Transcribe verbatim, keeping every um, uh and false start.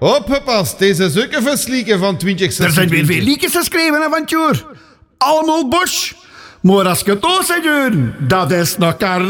Opgepast, deze zulke verslieken van twintig Er zijn weer veel liedjes geschreven, avontuur. Allemaal Bosch. Maar als je het ook zegt, dat is nog